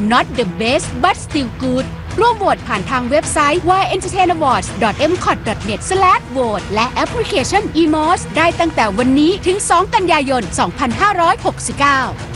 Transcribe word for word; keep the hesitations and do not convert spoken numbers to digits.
not the best but still good ร่วมโหวตผ่านทางเว็บไซต์ วาย เอ็น เตอร์ เทน อวอร์ดส์ ดอท เอ็ม ซี โอ ที ดอท เน็ต สแลช โหวต และแอปพลิเคชัน อี มอส ได้ตั้งแต่วันนี้ถึง สอง กันยายน สองพันห้าร้อยหกสิบเก้า